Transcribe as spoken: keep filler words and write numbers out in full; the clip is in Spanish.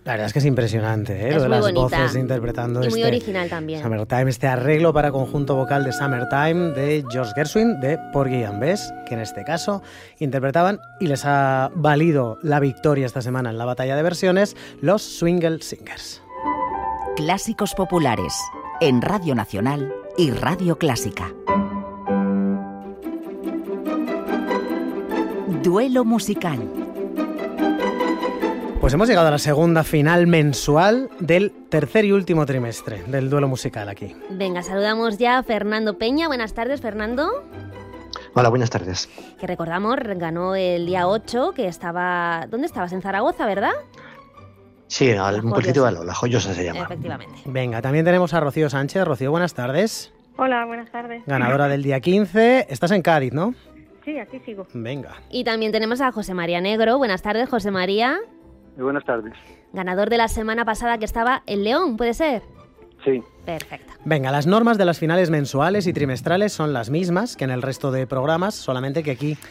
La verdad es que es impresionante, ¿eh? Es Lo de muy las bonita. voces interpretando Y este muy original también. Summertime, este arreglo para conjunto vocal de Summertime de George Gershwin, de Porgy and Bess, que en este caso interpretaban y les ha valido la victoria esta semana en la batalla de versiones, los Swingle Singers. Clásicos populares en Radio Nacional y Radio Clásica. Duelo musical. Pues hemos llegado a la segunda final mensual del tercer y último trimestre del duelo musical aquí. Venga, saludamos ya a Fernando Peña. Buenas tardes, Fernando. Hola, buenas tardes. Que recordamos, ganó el día ocho, que estaba... ¿Dónde estabas? En Zaragoza, ¿verdad? Sí, al La puertito Joyosa. de La Joyosa se llama. Efectivamente. Venga, también tenemos a Rocío Sánchez. Rocío, buenas tardes. Hola, buenas tardes. Ganadora del día quince. Estás en Cádiz, ¿no? Sí, aquí sigo. Venga. Y también tenemos a José María Negro. Buenas tardes, José María. Muy buenas tardes. Ganador de la semana pasada que estaba en León, ¿puede ser? Sí. Perfecto. Venga, las normas de las finales mensuales y trimestrales son las mismas que en el resto de programas, solamente que aquí